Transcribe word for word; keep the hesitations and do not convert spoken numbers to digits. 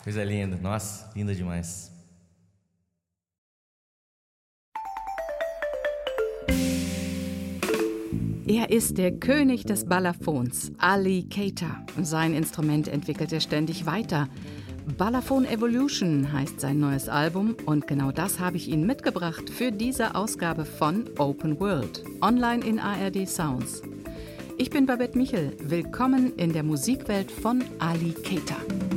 Coisa linda, nossa, linda demais. Er ist der König des Balafons, Ali Keita. Sein Instrument entwickelt er ständig weiter. Balafon Evolution heißt sein neues Album und genau das habe ich Ihnen mitgebracht für diese Ausgabe von Open World, online in A R D Sounds. Ich bin Babette Michel, willkommen in der Musikwelt von Ali Keita.